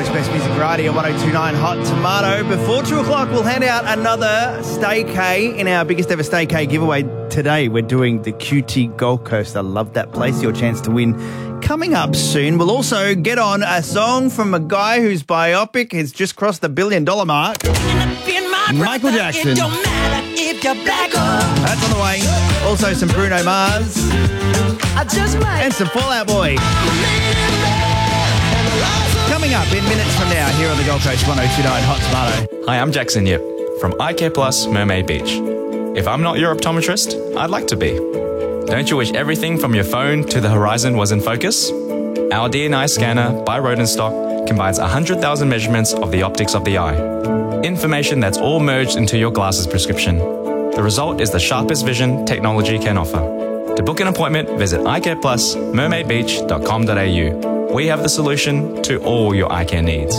week's best music variety on 102.9 Hot Tomato. Before 2 o'clock, we'll hand out another Staycay in our biggest ever Staycay giveaway today. We're doing the QT Gold Coast. I love that place. Your chance to win coming up soon. We'll also get on a song from a guy whose biopic has just crossed the $1 billion mark. Michael Jackson. That's on the way. Also some Bruno Mars. And some Fall Out Boy. Coming up in minutes from now here on the Gold Coast 102.9 Hot Tomato. Hi, I'm Jackson Yip from iCare Plus Mermaid Beach. If I'm not your optometrist, I'd like to be. Don't you wish everything from your phone to the horizon was in focus? Our DNI scanner by Rodenstock combines 100,000 measurements of the optics of the eye. Information that's all merged into your glasses prescription. The result is the sharpest vision technology can offer. To book an appointment, visit iCarePlus.mermaidbeach.com.au. We have the solution to all your eye care needs.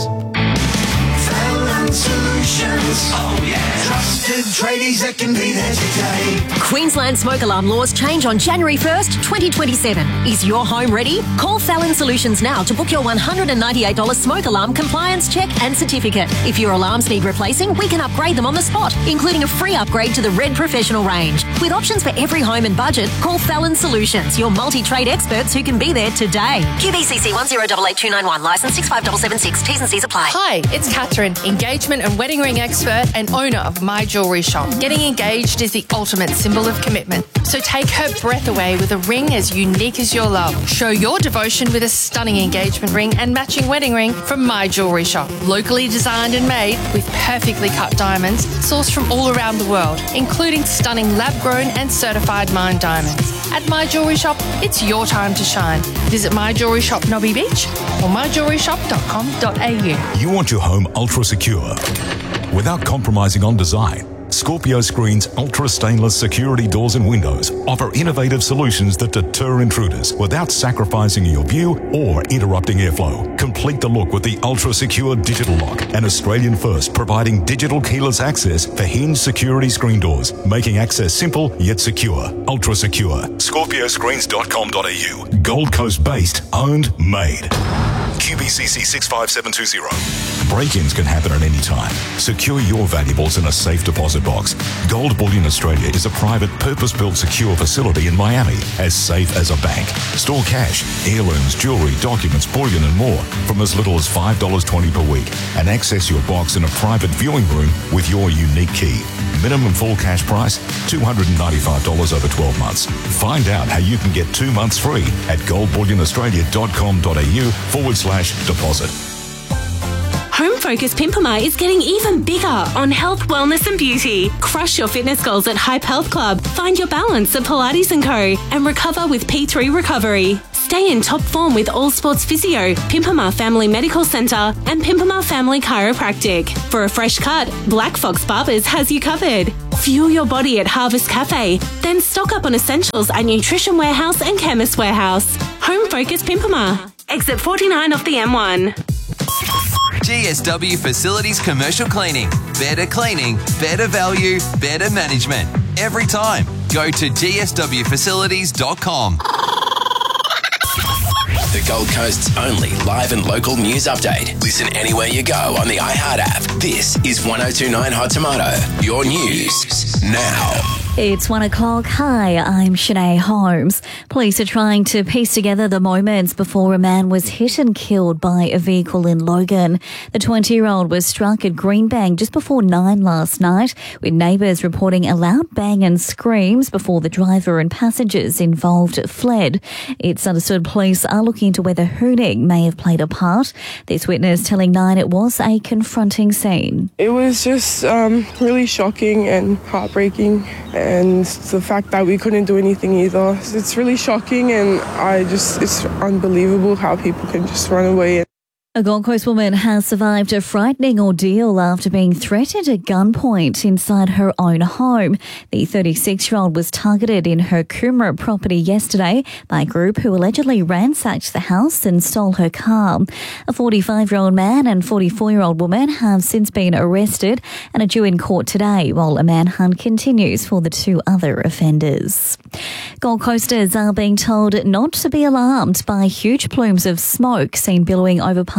Oh yeah. Trusted tradies that can be there today. Queensland smoke alarm laws change on January 1st, 2027. Is your home ready? Call Fallon Solutions now to book your $198 smoke alarm compliance check and certificate. If your alarms need replacing, we can upgrade them on the spot, including a free upgrade to the Red Professional range. With options for every home and budget, call Fallon Solutions, your multi-trade experts who can be there today. QBCC 1088291, licence 65776. T's and C's apply. Hi, it's Catherine, engagement and wedding ring expert and owner of My Jewellery Shop. Getting engaged is the ultimate symbol of commitment. So take her breath away with a ring as unique as your love. Show your devotion with a stunning engagement ring and matching wedding ring from My Jewellery Shop. Locally designed and made with perfectly cut diamonds sourced from all around the world, including stunning lab-grown and certified mined diamonds. At My Jewellery Shop, it's your time to shine. Visit My Jewellery Shop Nobby Beach or myjewelleryshop.com.au. You want your home ultra secure without compromising on design. Scorpio Screen's ultra stainless security doors and windows offer innovative solutions that deter intruders without sacrificing your view or interrupting airflow. Complete the look with the ultra secure digital lock, an Australian first providing digital keyless access for hinged security screen doors, making access simple yet secure. Ultra secure. ScorpioScreens.com.au. Gold Coast based, owned, made. QBCC 65720. Break-ins can happen at any time. Secure your valuables in a safe deposit box. Gold Bullion Australia is a private, purpose-built secure facility in Miami, as safe as a bank. Store cash, heirlooms, jewellery, documents, bullion and more from as little as $5.20 per week, and access your box in a private viewing room with your unique key. Minimum full cash price, $295 over 12 months. Find out how you can get 2 months free at goldbullionaustralia.com.au/deposit. Home Focus Pimpama is getting even bigger on health, wellness and beauty. Crush your fitness goals at Hype Health Club, find your balance at Pilates & Co and recover with P3 Recovery. Stay in top form with All Sports Physio, Pimpama Family Medical Centre and Pimpama Family Chiropractic. For a fresh cut, Black Fox Barbers has you covered. Fuel your body at Harvest Cafe, then stock up on essentials at Nutrition Warehouse and Chemist Warehouse. Home Focus Pimpama. Exit 49 off the M1. GSW Facilities Commercial Cleaning. Better cleaning, better value, better management. Every time. Go to gswfacilities.com. The Gold Coast's only live and local news update. Listen anywhere you go on the iHeart app. This is 102.9 Hot Tomato. Your news now. It's 1 o'clock. Hi, I'm Shanae Holmes. Police are trying to piece together the moments before a man was hit and killed by a vehicle in Logan. The 20-year-old was struck at Greenbank just before 9 last night, with neighbours reporting a loud bang and screams before the driver and passengers involved fled. It's understood police are looking into whether hooning may have played a part. This witness telling Nine it was a confronting scene. It was just really shocking and heartbreaking. And the fact that we couldn't do anything either. It's really shocking and it's unbelievable how people can just run away. A Gold Coast woman has survived a frightening ordeal after being threatened at gunpoint inside her own home. The 36-year-old was targeted in her Coomera property yesterday by a group who allegedly ransacked the house and stole her car. A 45-year-old man and 44-year-old woman have since been arrested and are due in court today, while a manhunt continues for the two other offenders. Gold Coasters are being told not to be alarmed by huge plumes of smoke seen billowing over parts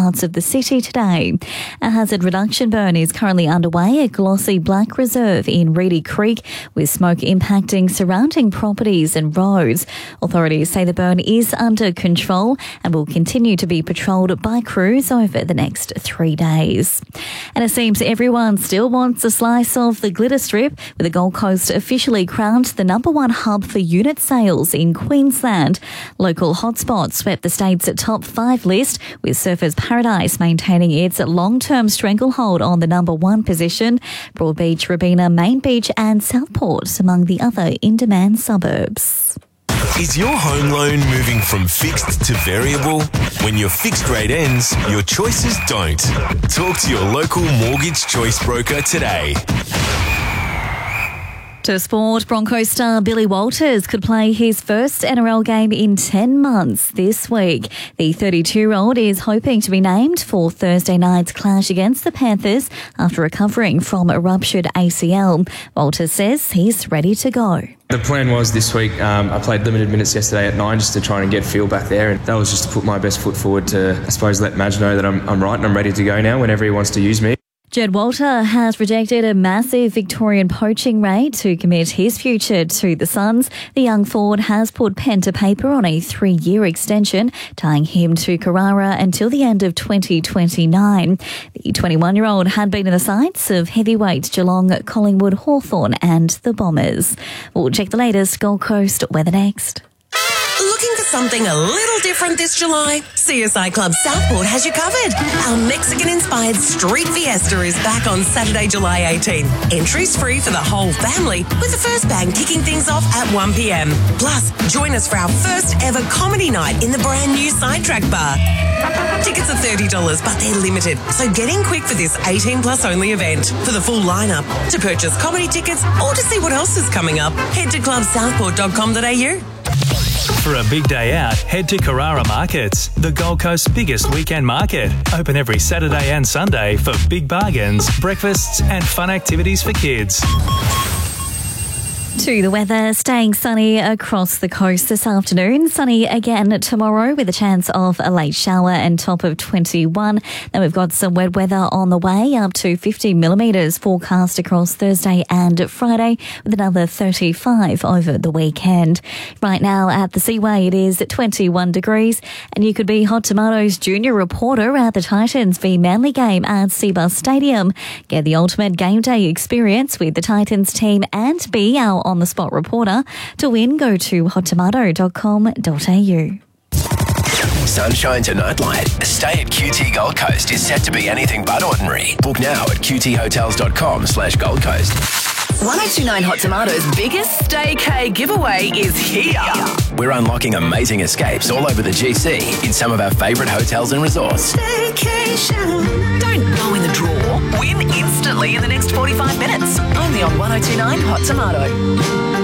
parts of the city today. A hazard reduction burn is currently underway at Glossy Black Reserve in Reedy Creek, with smoke impacting surrounding properties and roads. Authorities say the burn is under control and will continue to be patrolled by crews over the next 3 days. And it seems everyone still wants a slice of the glitter strip, with the Gold Coast officially crowned the #1 hub for unit sales in Queensland. Local hotspots swept the state's top 5 list, with Surfers Paradise maintaining its long-term stranglehold on the #1 position. Broadbeach, Robina, Main Beach and Southport among the other in-demand suburbs. Is your home loan moving from fixed to variable? When your fixed rate ends, your choices don't. Talk to your local mortgage choice broker today. To sport, Broncos star Billy Walters could play his first NRL game in 10 months this week. The 32-year-old is hoping to be named for Thursday night's clash against the Panthers after recovering from a ruptured ACL. Walters says he's ready to go. The plan was this week, I played limited minutes yesterday at 9 just to try and get feel back there, and that was just to put my best foot forward to, I suppose, let Madge know that I'm right and I'm ready to go now whenever he wants to use me. Jed Walter has rejected a massive Victorian poaching raid to commit his future to the Suns. The young forward has put pen to paper on a 3-year extension, tying him to Carrara until the end of 2029. The 21-year-old had been in the sights of heavyweight Geelong, Collingwood, Hawthorn and the Bombers. We'll check the latest Gold Coast weather next. Looking for something a little different this July? CSI Club Southport has you covered. Our Mexican-inspired street fiesta is back on Saturday, July 18. Entries free for the whole family, with the first band kicking things off at 1 p.m. Plus, join us for our first ever comedy night in the brand new Sidetrack Bar. Tickets are $30, but they're limited, so get in quick for this 18-plus only event. For the full lineup, to purchase comedy tickets or to see what else is coming up, head to clubsouthport.com.au. For a big day out, head to Carrara Markets, the Gold Coast's biggest weekend market. Open every Saturday and Sunday for big bargains, breakfasts and fun activities for kids. To the weather, staying sunny across the coast this afternoon. Sunny again tomorrow with a chance of a late shower and top of 21. Then we've got some wet weather on the way, up to 50 millimetres forecast across Thursday and Friday, with another 35 over the weekend. Right now at the Seaway, it is 21 degrees, and you could be Hot Tomatoes junior reporter at the Titans v Manly game at Seabus Stadium. Get the ultimate game day experience with the Titans team and be our on-the-spot reporter. To win, go to hottomato.com.au. Sunshine to nightlight. A stay at QT Gold Coast is set to be anything but ordinary. Book now at qthotels.com/Gold Coast. 1029 Hot Tomatoes' biggest Stay K giveaway is here. We're unlocking amazing escapes all over the GC in some of our favourite hotels and resorts. Staycation. Don't go in the draw. Win instantly in the next 45 minutes. Only on 1029 Hot Tomato.